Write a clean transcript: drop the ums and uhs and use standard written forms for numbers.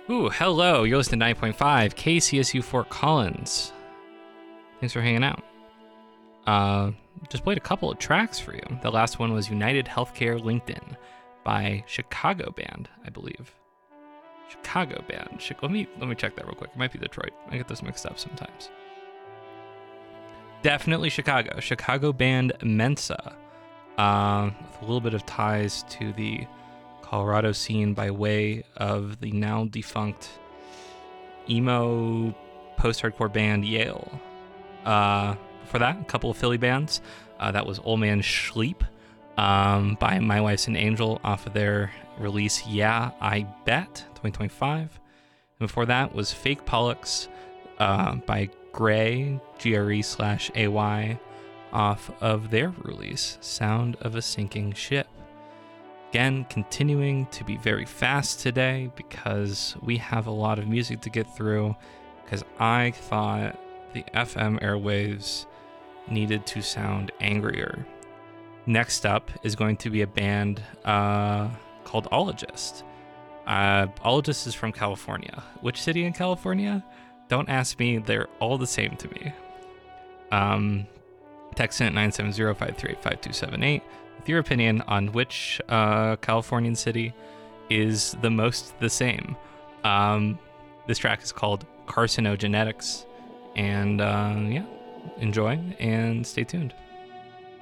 Ooh, hello. You're listening to 9.5 KCSU Fort Collins. Thanks for hanging out. Just played a couple of tracks for you. The last one was United Healthcare LinkedIn by Chicago Band, I believe. Chicago Band. Let me check that real quick. It might be Detroit. I get those mixed up sometimes. Definitely Chicago. Chicago Band Mensa. With a little bit of ties to the Colorado scene by way of the now defunct emo post-hardcore band Yale. For that, a couple of Philly bands. That was Old Man Schleep by My Wife's an Angel off of their release Yeah, I Bet 2025. And before that was Fake Pollux by Gray, GRE/AY, off of their release Sound of a Sinking Ship. Again, continuing to be very fast today because we have a lot of music to get through, because I thought the FM airwaves needed to sound angrier. Next up is going to be a band called Ologist. Ologist is from California. Which city in California? Don't ask me. They're all the same to me. Text in at 970-538-5278 with your opinion on which Californian city is the most the same. This track is called Carcinogenetics. And yeah, enjoy and stay tuned.